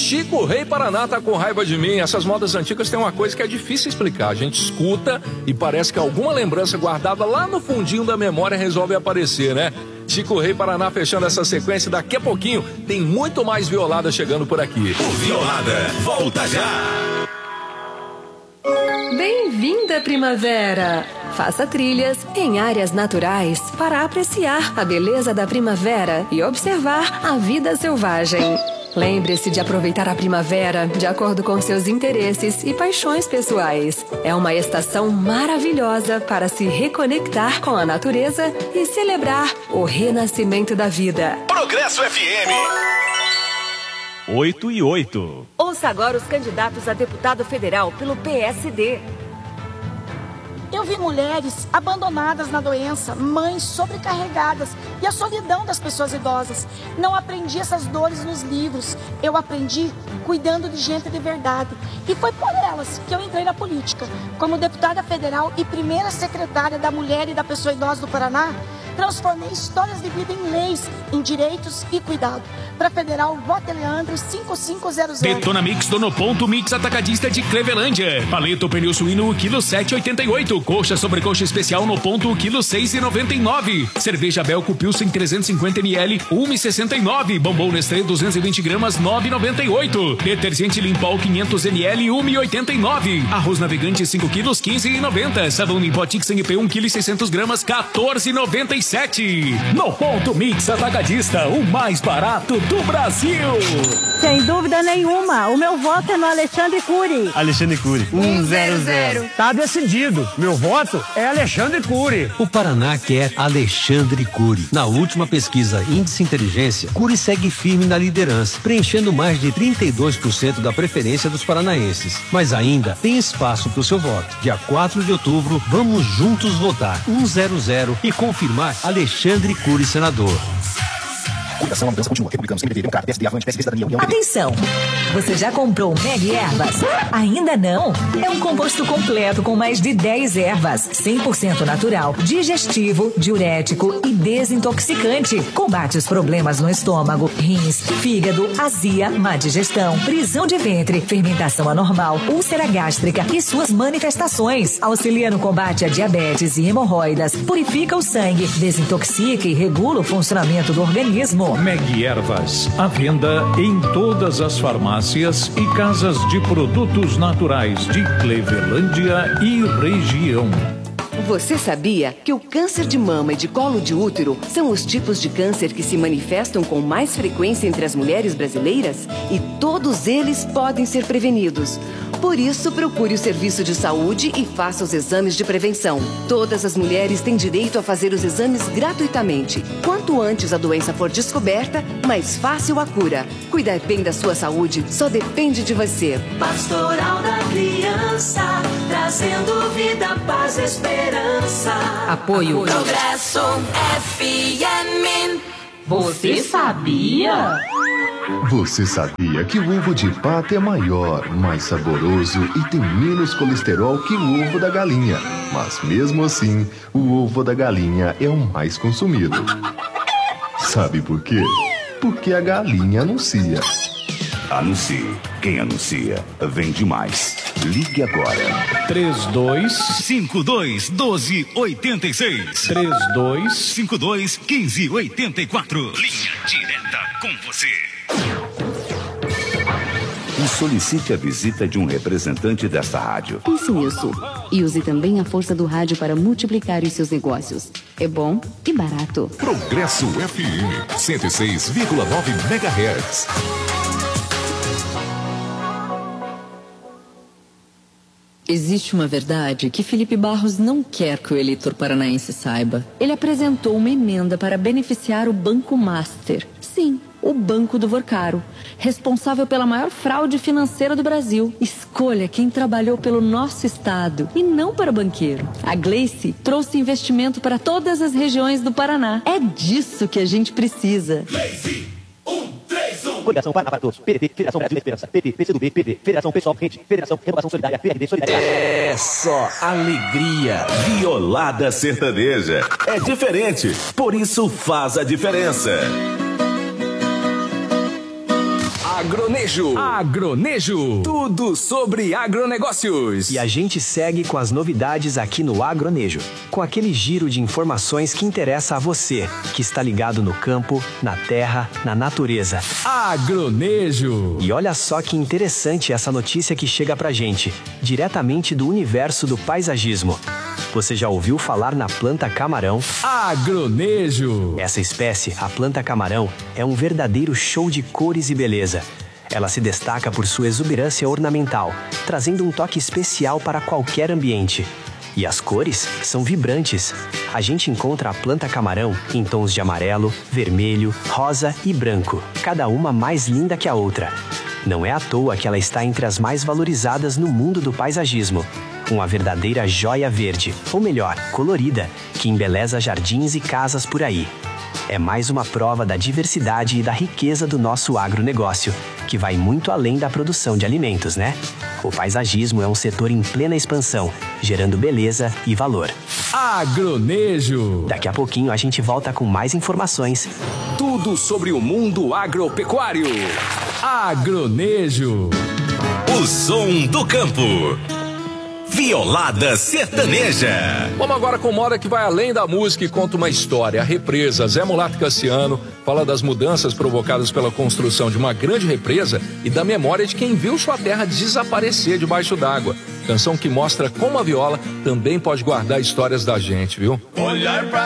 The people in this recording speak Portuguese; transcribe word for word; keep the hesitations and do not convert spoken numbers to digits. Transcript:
Chico Rei Paraná tá com raiva de mim. Essas modas antigas tem uma coisa que é difícil explicar. A gente escuta e parece que alguma lembrança guardada lá no fundinho da memória resolve aparecer, né? Chico Rei Paraná fechando essa sequência. Daqui a pouquinho tem muito mais Violada chegando por aqui. O Violada volta já. Bem-vinda, primavera! Faça trilhas em áreas naturais para apreciar a beleza da primavera e observar a vida selvagem. Lembre-se de aproveitar a primavera de acordo com seus interesses e paixões pessoais. É uma estação maravilhosa para se reconectar com a natureza e celebrar o renascimento da vida. Progresso F M oito e oito. Ouça agora os candidatos a deputado federal pelo P S D. Eu vi mulheres abandonadas na doença, mães sobrecarregadas e a solidão das pessoas idosas. Não aprendi essas dores nos livros. Eu aprendi cuidando de gente de verdade. E foi por elas que eu entrei na política. Como deputada federal e primeira secretária da Mulher e da Pessoa Idosa do Paraná, transformei histórias de vida em leis, em direitos e cuidado. Para federal, vote Leandro cinco cinco zero zero. Detona Mix do No Ponto Mix Atacadista de Clevelândia. Paleto pernil suíno, quilo sete e oitenta e oito. Coxa sobre coxa especial No Ponto, quilo seis e noventa e nove. Cerveja Belco Pilsen trezentos e cinquenta mililitros, um e sessenta e nove. Bombom Nestlé duzentos e vinte gramas, nove e noventa e oito. Detergente Limpol quinhentos mililitros, um e oitenta e nove. Arroz Navegante cinco quilos, quinze e noventa. Sabão Limpotix N P um quilo e seiscentos gramas, quatorze e noventa e sete. No Ponto Mix Atacadista, o mais barato do Brasil. Sem dúvida nenhuma, o meu voto é no Alexandre Cury. Alexandre Cury. um zero zero. Tá decidido. Meu voto é Alexandre Cury. O Paraná quer Alexandre Cury. Na última pesquisa Índice Inteligência, Cury segue firme na liderança, preenchendo mais de trinta e dois por cento da preferência dos paranaenses. Mas ainda tem espaço para o seu voto. Dia quatro de outubro, vamos juntos votar um zero zero e confirmar Alexandre Cury senador. Coligação, a mudança continua. Republicanos, M D B, Democrata, P S D, Avante, P S D, Cidadania, União. Atenção! Você já comprou o Meg Ervas? Ainda não? É um composto completo com mais de dez ervas, cem por cento natural, digestivo, diurético e desintoxicante. Combate os problemas no estômago, rins, fígado, azia, má digestão, prisão de ventre, fermentação anormal, úlcera gástrica e suas manifestações. Auxilia no combate a diabetes e hemorroidas, purifica o sangue, desintoxica e regula o funcionamento do organismo. Meg Ervas, à venda em todas as farmácias e casas de produtos naturais de Clevelândia e região. Você sabia que o câncer de mama e de colo de útero são os tipos de câncer que se manifestam com mais frequência entre as mulheres brasileiras? E todos eles podem ser prevenidos. Por isso, procure o serviço de saúde e faça os exames de prevenção. Todas as mulheres têm direito a fazer os exames gratuitamente. Quanto antes a doença for descoberta, mais fácil a cura. Cuidar bem da sua saúde só depende de você. Pastoral da Criança, trazendo vida, paz e esperança. Apoio Progresso F M. Você sabia? Você sabia que o ovo de pato é maior, mais saboroso e tem menos colesterol que o ovo da galinha? Mas mesmo assim, o ovo da galinha é o mais consumido. Sabe por quê? Porque a galinha anuncia. Anuncie. Quem anuncia, vende mais. Ligue agora. três dois cinco dois um dois oito seis. três dois cinco dois um cinco oito quatro. Linha direta com você. E solicite a visita de um representante desta rádio. Pense nisso. E use também a força do rádio para multiplicar os seus negócios. É bom e barato. Progresso F M cento e seis vírgula nove megahertz. Existe uma verdade que Felipe Barros não quer que o eleitor paranaense saiba. Ele apresentou uma emenda para beneficiar o Banco Master. Sim, o Banco do Vorcaro, responsável pela maior fraude financeira do Brasil. Escolha quem trabalhou pelo nosso estado e não para o banqueiro. A Gleice trouxe investimento para todas as regiões do Paraná. É disso que a gente precisa. Gleice! Coligação Paraná para Todos, P D T, Federação Brasil da Esperança, P T, P C do B, P D, Federação Pessoal Rede, Federação Renovação Solidária, P R D Solidariedade. É só alegria. Violada sertaneja. É diferente, por isso faz a diferença. Agronejo. Agronejo. Tudo sobre agronegócios. E a gente segue com as novidades aqui no Agronejo, com aquele giro de informações que interessa a você, que está ligado no campo, na terra, na natureza. Agronejo. E olha só que interessante essa notícia que chega pra gente, diretamente do universo do paisagismo. Você já ouviu falar na planta camarão? Agronejo. Essa espécie, a planta camarão, é um verdadeiro show de cores e beleza. Ela se destaca por sua exuberância ornamental, trazendo um toque especial para qualquer ambiente. E as cores são vibrantes. A gente encontra a planta camarão em tons de amarelo, vermelho, rosa e branco, cada uma mais linda que a outra. Não é à toa que ela está entre as mais valorizadas no mundo do paisagismo. Uma verdadeira joia verde, ou melhor, colorida, que embeleza jardins e casas por aí. É mais uma prova da diversidade e da riqueza do nosso agronegócio, que vai muito além da produção de alimentos, né? O paisagismo é um setor em plena expansão, gerando beleza e valor. Agronejo. Daqui a pouquinho a gente volta com mais informações. Tudo sobre o mundo agropecuário. Agronejo. O som do campo. Violada Sertaneja. Vamos agora com moda que vai além da música e conta uma história. A represa Zé Mulato Cassiano fala das mudanças provocadas pela construção de uma grande represa e da memória de quem viu sua terra desaparecer debaixo d'água. Canção que mostra como a viola também pode guardar histórias da gente, viu? Olhar pra